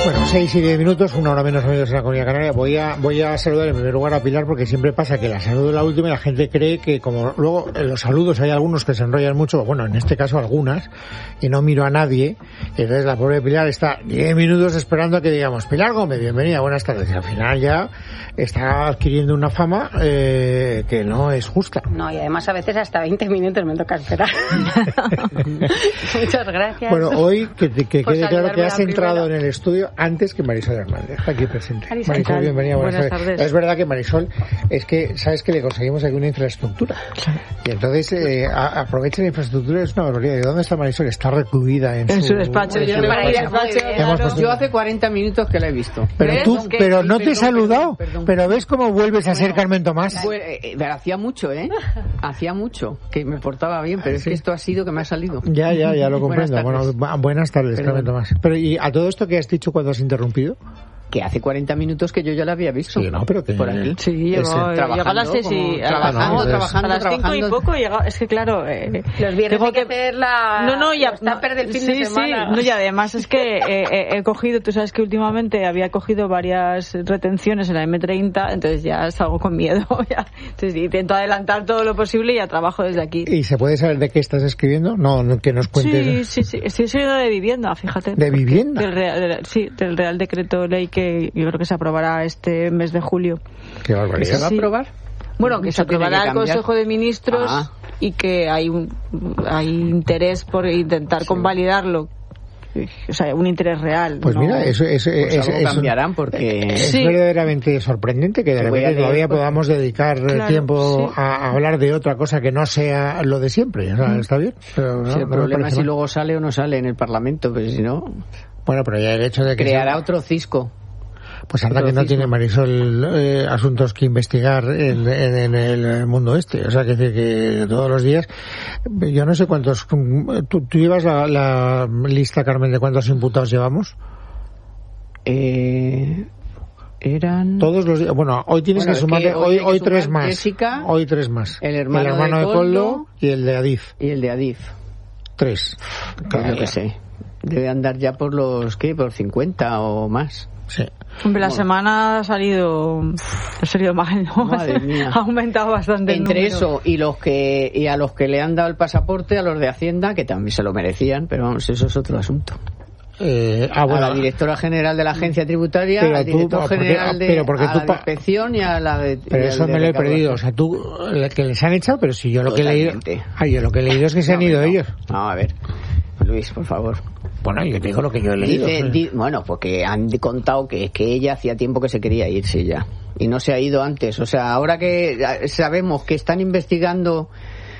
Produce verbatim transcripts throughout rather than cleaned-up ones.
Bueno, seis y diez minutos, una hora menos amigos en la Comunidad Canaria. Voy a, voy a saludar en primer lugar a Pilar, porque siempre pasa que la saludo la última y la gente cree que como luego en los saludos hay algunos que se enrollan mucho, bueno, en este caso algunas, y no miro a nadie, y entonces la pobre Pilar está diez minutos esperando a que digamos, Pilar Gómez, bienvenida, buenas tardes, y al final ya está adquiriendo una fama eh, que no es justa. No, y además a veces hasta veinte minutos me toca esperar. Muchas gracias. Bueno, hoy que, que, que quede claro que has entrado en el estudio antes que Marisol Hernández, aquí presente. Marisol, Marisol, bienvenida, buenas, buenas tardes. tardes. Es verdad que Marisol, es que sabes que le conseguimos aquí una infraestructura. Claro. Y entonces eh, a, aprovecha la infraestructura, es una barbaridad. ¿De dónde está Marisol? Está recluida en, en su, su despacho. En Yo, su para ir despacho. al despacho, Claro. Yo hace cuarenta minutos que la he visto. Pero ¿Ves? tú, Es que, pero no sí, te he perdón, saludado. Perdón, perdón. Pero ves cómo vuelves a ser Bueno, Carmen Tomás. Pues, eh, eh, hacía mucho, ¿eh? Hacía mucho que me portaba bien, pero es Sí. que esto ha sido que me ha salido. Ya, ya, ya lo comprendo. Buenas tardes. Bueno, buenas tardes, Perdón. Carmen Tomás. Pero ¿y a todo esto que has dicho cuando has interrumpido? Que hace cuarenta minutos que yo ya la había visto. Sí, no, pero que... Por aquí. Sí, llegó, Ese, llegó a las seis y... Trabajando, Ah, no, trabajando, a las cinco trabajando. y poco llegó. Es que claro... Eh, Los viernes tengo hay que hacer la... No, no, ya... los tuppers del fin sí, de semana. Sí, no, y además es que eh, eh, he cogido... Tú sabes que últimamente había cogido varias retenciones en la eme treinta, entonces ya salgo con miedo. Ya. Entonces intento adelantar todo lo posible y ya trabajo desde aquí. ¿Y se puede saber de qué estás escribiendo? No, no, que nos cuentes. Sí, sí, sí. Estoy escribiendo de vivienda, fíjate. ¿De vivienda? Del Real, de, sí, del Real Decreto Ley que yo creo que se aprobará este mes de julio. Qué barbaridad. ¿Se va a Sí. aprobar? Bueno, que Eso se tiene aprobará que el cambiar. Consejo de Ministros Ah. y que hay un hay interés por intentar Sí. convalidarlo. O sea, un interés real. Pues no... mira, eso es, Pues es, algo es- cambiarán porque... es Sí. verdaderamente sorprendente que de Te voy a repente leer, todavía pues. podamos dedicar eh, Claro, tiempo sí. a, a hablar de otra cosa que no sea lo de siempre. O sea, está bien. Pero no, Si el no me problema es parece si mal. luego sale o no sale en el Parlamento, pero si no, Bueno, pero ya el hecho de que creará sea- otro cisco. pues anda que no otro tiene cisma. Marisol eh, asuntos que investigar en, en- en el mundo este. O sea, que, decir que todos los días, yo no sé cuántos, tú, tú llevas la, la lista, Carmen, de cuántos imputados llevamos. Eh, eran... Todos los días. Bueno, hoy tienes Bueno, que es sumarle, que hoy hoy, hay que hoy sumar tres más. Jessica, hoy tres más. el hermano de de Koldo Koldo y el de Adif. y el de Adif. Tres. Pues yo qué sé. Debe andar ya por los, ¿qué? Por cincuenta o más. Sí. Hombre, la Bueno. semana ha salido, ha salido mal, ¿no? Madre mía. Ha aumentado bastante el Entre número. eso y los que y a los que le han dado el pasaporte, a los de Hacienda, que también se lo merecían, pero vamos, eso es otro asunto. Eh, ah, A bueno. la directora general de la agencia tributaria, Pero al tú- director porque- general de, pero porque a tú la pa- de inspección y a la de... Pero y eso al de me lo he recaudación. perdido. O sea, tú, le- que les han echado, pero si yo lo que he leído. Totalmente. Ay, yo lo que he leído es que se han No, ido no. ellos. No, a ver, Luis, por favor. Bueno, yo te digo lo que yo he leído. Dice, sí. di- bueno, porque han contado que es que ella hacía tiempo que se quería irse ya y no se ha ido antes. O sea, ahora que eh, sabemos que están investigando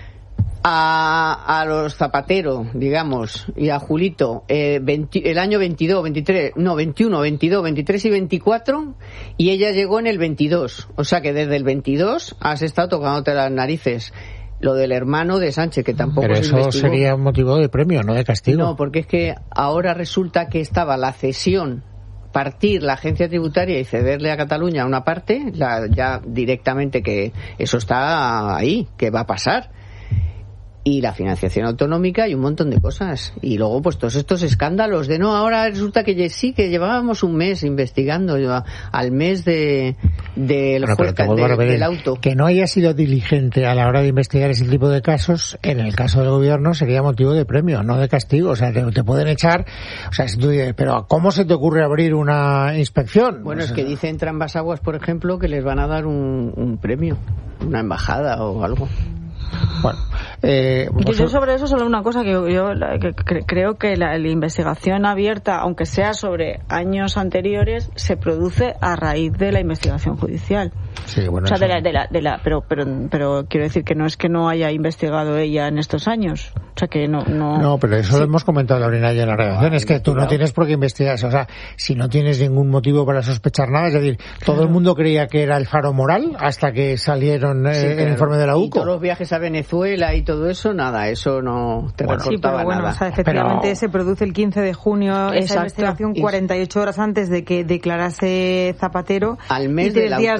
a, a los Zapatero, digamos, y a Julito eh, veinte el año veintidós, veintitrés, no, veintiuno, veintidós, veintitrés y veinticuatro, y ella llegó en el veintidós. O sea que desde el veintidós has estado tocándote las narices. Lo del hermano de Sánchez, que tampoco Pero se eso investigó. sería un motivo de premio, no de castigo. No, porque es que ahora resulta que estaba la cesión, partir la agencia tributaria y cederle a Cataluña una parte, la, ya directamente que eso está ahí, que va a pasar. Y la financiación autonómica y un montón de cosas. Y luego, pues todos estos escándalos de no, ahora resulta que ye- sí, que llevábamos un mes investigando yo, al mes de, del Bueno, pero juez te vuelvo de- a repetir, del auto. que no haya sido diligente a la hora de investigar ese tipo de casos, en el caso del gobierno sería motivo de premio, no de castigo. O sea, te, te pueden echar, o sea, si tú dices, pero ¿cómo se te ocurre abrir una inspección? Bueno, O es sea, que dice en Ambas Aguas, por ejemplo, que les van a dar un, un premio, una embajada o algo. Bueno, eh, Yo, vosotros- yo sobre eso solo una cosa que yo, yo la- que cre- creo que la, la investigación abierta, aunque sea sobre años anteriores, se produce a raíz de la investigación judicial. sí, bueno, O sea, eso- de la, de la, de la, pero, pero, pero quiero decir que no es que no haya investigado ella en estos años. O sea, que no, no. No, pero eso lo hemos comentado, Lorena, ya en la redacción. Es que tú no tienes por qué investigar. O sea, si no tienes ningún motivo para sospechar nada, es decir, todo el mundo creía que era el faro moral hasta que salieron eh, Sí, el claro. informe de la Y U C O. todos los viajes a Venezuela y todo eso, nada, eso no te Bueno, Sí, reportaba pero bueno, nada. o sea, efectivamente Pero- se produce el quince de junio esa Exacto. investigación Y- cuarenta y ocho horas antes de que declarase Zapatero Al mes y tres del días auto. después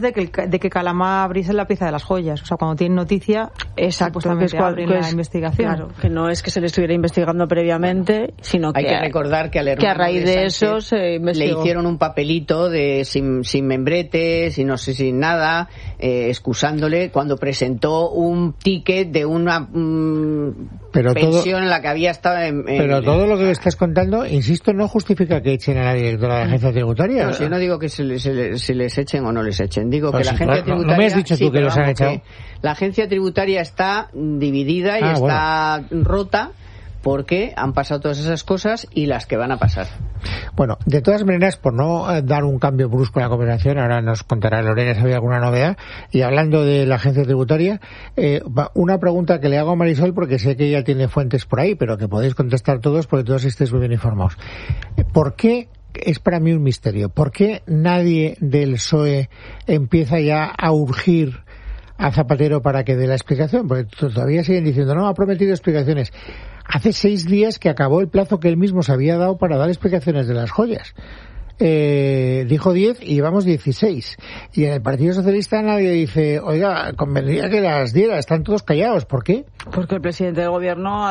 de que, de que Calamá abriese la pieza de las joyas. O sea, cuando tienen noticia, exacto, que es cuando abren la investigación. Claro, que no es que se le estuviera investigando previamente, sino que... Hay que recordar que al hermano que a raíz de, de eso se investigó. Le hicieron un papelito de sin, sin membretes y no sé, sin nada, eh, excusándole cuando presentó un ticket de una mm, pero pensión todo, en la que había estado en... en pero todo lo que me estás contando, insisto, no justifica que echen a la directora de la agencia tributaria. No, si yo no digo que se les, se les, se les echen o no les echen, digo pues que sí, la agencia claro, tributaria... No me has dicho sí, tú que los han echado. La agencia tributaria está dividida y ah, está bueno. rota porque han pasado todas esas cosas y las que van a pasar. Bueno, de todas maneras, por no eh, dar un cambio brusco en la conversación, ahora nos contará Lorena si había alguna novedad, y hablando de la agencia tributaria, eh, una pregunta que le hago a Marisol, porque sé que ella tiene fuentes por ahí, pero que podéis contestar todos porque todos estéis muy bien informados. ¿Por qué? Es para mí un misterio. ¿Por qué nadie del P S O E empieza ya a urgir a Zapatero para que dé la explicación? Porque todavía siguen diciendo, no, ha prometido explicaciones. Hace seis días que acabó el plazo que él mismo se había dado para dar explicaciones de las joyas. Eh, dijo diez y llevamos dieciséis. Y en el Partido Socialista nadie dice, oiga, convendría que las diera, están todos callados. ¿Por qué? Porque el presidente del gobierno ha,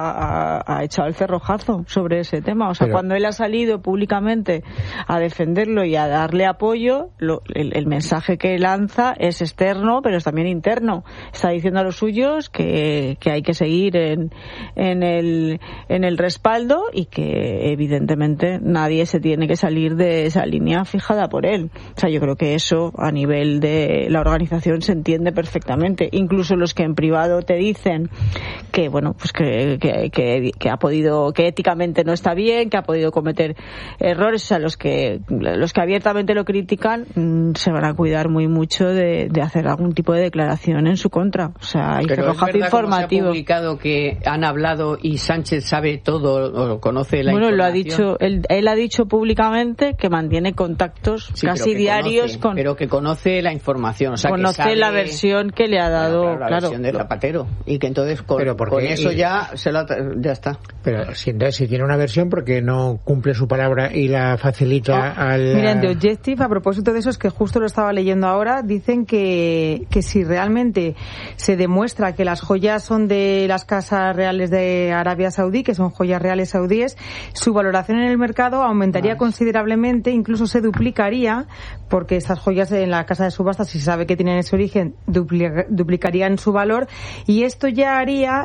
ha, ha echado el cerrojazo sobre ese tema. O sea, Pero... cuando él ha salido públicamente a defenderlo y a darle apoyo, lo, el, el mensaje que lanza es externo, pero es también interno. Está diciendo a los suyos que, que hay que seguir en, en, el, en el respaldo y que evidentemente nadie se tiene que salir de esa línea fijada por él. O sea, yo creo que eso a nivel de la organización se entiende perfectamente. Incluso los que en privado te dicen que, bueno, pues que, que, que, que ha podido, que éticamente no está bien, que ha podido cometer errores, o sea, los que los que abiertamente lo critican mmm, se van a cuidar muy mucho de, de hacer algún tipo de declaración en su contra. O sea, hay cerrojazo informativo. Se ha publicado que han hablado y Sánchez sabe todo o conoce la bueno, información. Bueno, lo ha dicho, él, él ha dicho públicamente que mantiene contactos sí, casi diarios conoce, con... Pero que conoce la información, o sea, conoce que sabe, la versión que le ha dado... Bueno, claro, la claro, versión de Zapatero. Y que entonces con, pero con eso y, ya se lo, ya está. Pero si, entonces, si tiene una versión, porque no cumple su palabra y la facilita oh, al... Mira, en The Objective, a propósito de eso, es que justo lo estaba leyendo ahora, dicen que, que si realmente se demuestra que las joyas son de las casas reales de Arabia Saudí, que son joyas reales saudíes, su valoración en el mercado aumentaría Más. considerablemente, incluso se duplicaría, porque estas joyas en la casa de subastas, si se sabe que tienen ese origen, duplica, duplicarían su valor, y esto ya haría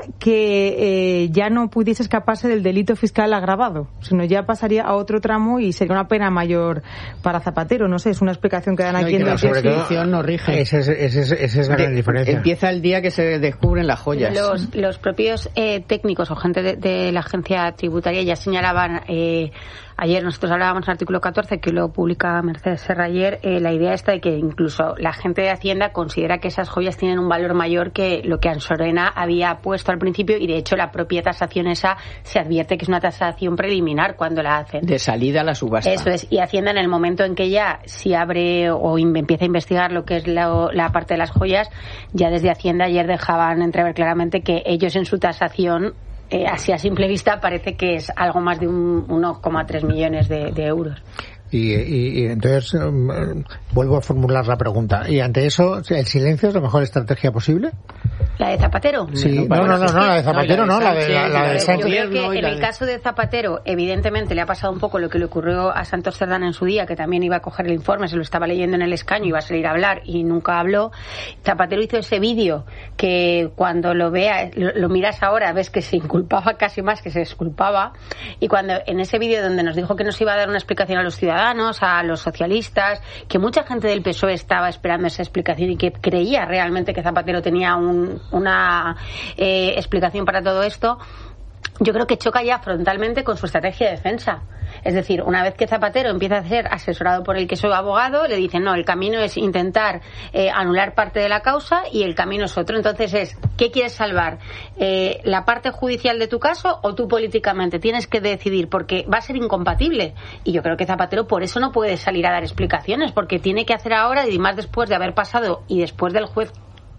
que eh, ya no pudiese escaparse del delito fiscal agravado, sino ya pasaría a otro tramo y sería una pena mayor para Zapatero. No sé, es una explicación que dan aquí no, en la jurisdicción no rige. Esa es, esa es, esa es la gran diferencia. Empieza el día que se descubren las joyas. Los, los propios eh, técnicos o gente de, de la agencia tributaria ya señalaban... Eh, Ayer nosotros hablábamos en el artículo catorce, que lo publica Mercedes Serra ayer, eh, la idea está de que incluso la gente de Hacienda considera que esas joyas tienen un valor mayor que lo que Ansorena había puesto al principio, y de hecho la propia tasación esa se advierte que es una tasación preliminar cuando la hacen. De salida a la subasta. Eso es, y Hacienda en el momento en que ya si abre o in, empieza a investigar lo que es la, la parte de las joyas, ya desde Hacienda ayer dejaban entrever claramente que ellos en su tasación, Eh, así a simple vista parece que es algo más de un uno coma tres millones de, de euros. Y, y, y entonces um, vuelvo a formular la pregunta. ¿Y ante eso el silencio es la mejor estrategia posible? ¿La de Zapatero? Sí, no, no, no, no, no, la de Zapatero no, la de, la, la de Sánchez. Yo creo que en el caso de Zapatero, evidentemente le ha pasado un poco lo que le ocurrió a Santos Cerdán en su día, que también iba a coger el informe, se lo estaba leyendo en el escaño, iba a salir a hablar y nunca habló. Zapatero hizo ese vídeo que cuando lo veas, lo, lo miras ahora, ves que se inculpaba casi más que se disculpaba, y cuando en ese vídeo donde nos dijo que nos iba a dar una explicación a los ciudadanos, a los socialistas, que mucha gente del P S O E estaba esperando esa explicación y que creía realmente que Zapatero tenía un, una eh, explicación para todo esto, yo creo que choca ya frontalmente con su estrategia de defensa. Es decir, una vez que Zapatero empieza a ser asesorado por el que soy abogado, le dicen, no, el camino es intentar eh, anular parte de la causa y el camino es otro. Entonces es, ¿qué quieres salvar? Eh, ¿La parte judicial de tu caso o tú políticamente? Tienes que decidir, porque va a ser incompatible. Y yo creo que Zapatero por eso no puede salir a dar explicaciones, porque tiene que hacer ahora, y más después de haber pasado y después del juez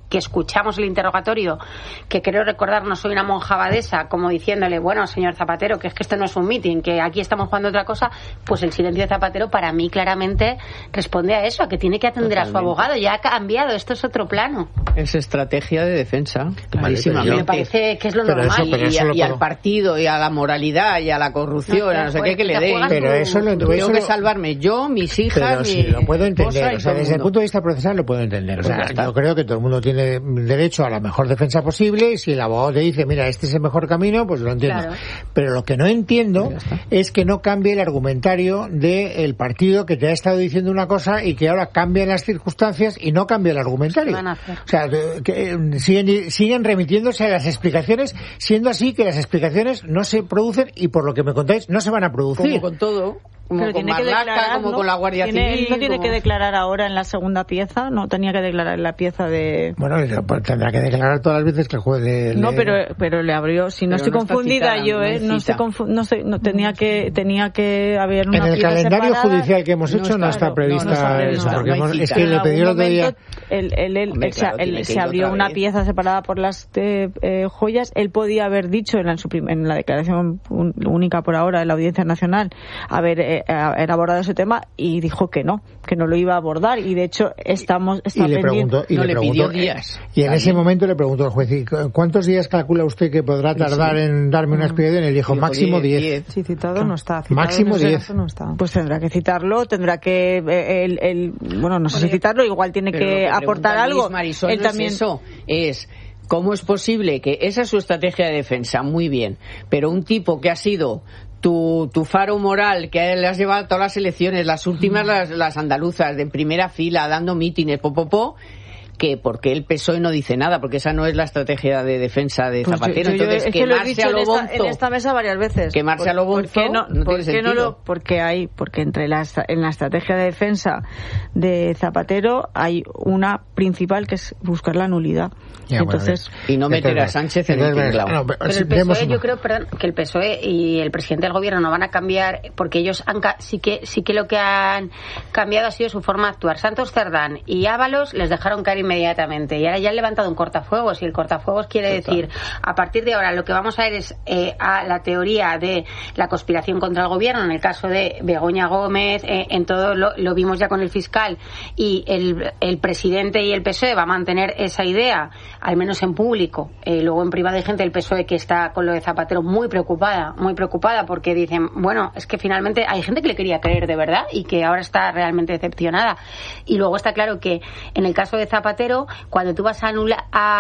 que escuchamos el interrogatorio, que creo recordar no soy una monja abadesa, como diciéndole, bueno, señor Zapatero, que es que esto no es un meeting, que aquí estamos jugando otra cosa, pues el silencio de Zapatero para mí claramente responde a eso, a que tiene que atender Totalmente. a su abogado. Ya ha cambiado, esto es otro plano. Es estrategia de defensa, clarísimamente. Vale, me parece que es lo pero normal. Eso, y, a, y al partido, y a la moralidad, y a la corrupción, no, a no sé qué que le den. Pero eso lo Tengo eso que lo... salvarme yo, mis hijas, pero mi sí, lo puedo entender. O sea, desde el mundo. punto de vista procesal lo puedo entender. O sea, yo creo que todo el mundo tiene derecho a la mejor defensa posible, y si el abogado te dice, mira, este es el mejor camino, pues lo entiendo. Claro. Pero lo que no entiendo es que no cambie el argumentario del partido que te ha estado diciendo una cosa y que ahora cambian las circunstancias y no cambia el argumentario. O sea, que siguen, siguen remitiéndose a las explicaciones, siendo así que las explicaciones no se producen y por lo que me contáis no se van a producir. Como con todo. Como pero con tiene Marlaska, que declarar, como ¿no? con la Guardia ¿Tiene, Civil. ¿No tiene como... que declarar ahora en la segunda pieza? ¿No tenía que declarar en la pieza de...? Bueno, pues tendrá que declarar todas las veces que el juez le... No, pero pero le abrió... Si no pero estoy no confundida citada, yo, ¿eh? No, estoy confu no, sé, no tenía que tenía que haber una en el calendario separada. judicial que hemos hecho no está, no está prevista no, no eso, porque no hemos, es que le pidió el otro día... Él, él, él, Hombre, él, claro, él, él se abrió una vez. pieza separada por las eh, eh, joyas. Él podía haber dicho en la, en la declaración única por ahora de la Audiencia Nacional haber, eh, haber abordado ese tema y dijo que no, que no lo iba a abordar, y de hecho estamos está y le preguntó, y no le, le preguntó, pidió días y en ese momento le preguntó al juez, ¿cuántos días calcula usted que podrá tardar sí. en darme una explicación? Y él dijo, dijo máximo diez. Sí, citado no está. Citado máximo diez. No está. Pues tendrá que citarlo, tendrá que el, el bueno, no sé si citarlo, igual tiene que, que aportar algo. Marisol, él no también es eso, es ¿cómo es posible que esa es su estrategia de defensa? Muy bien, pero un tipo que ha sido Tu, tu faro moral, que le has llevado a todas las elecciones, las últimas, las, las andaluzas, de primera fila, dando mítines, popopó, que porque el P S O E no dice nada, porque esa no es la estrategia de defensa de pues Zapatero. Yo, yo, Entonces, es que quemarse lo he dicho a lo bonzo, en esta, en esta mesa varias veces. Quemarse a lo bonzo, ¿por qué no, no ¿por tiene qué no sentido. lo, porque hay, porque entre la, en la estrategia de defensa de Zapatero hay una principal que es buscar la nulidad. Ya, entonces bueno, y no meter a Sánchez en el tinglao. No, pero, pero el P S O E, yo creo, perdón, que el P S O E y el presidente del gobierno no van a cambiar, porque ellos han, sí que sí que lo que han cambiado ha sido su forma de actuar. Santos Cerdán y Ábalos les dejaron caer inmediatamente y ahora ya han levantado un cortafuegos, y el cortafuegos quiere Total. decir, a partir de ahora lo que vamos a ver es eh, a la teoría de la conspiración contra el gobierno, en el caso de Begoña Gómez, eh, en todo lo, lo vimos ya con el fiscal, y el, el presidente y el P S O E va a mantener esa idea, al menos en público. Eh, luego en privado hay gente del P S O E que está con lo de Zapatero muy preocupada, muy preocupada, porque dicen, bueno, es que finalmente hay gente que le quería creer de verdad y que ahora está realmente decepcionada. Y luego está claro que en el caso de Zapatero, cuando tú vas a anular a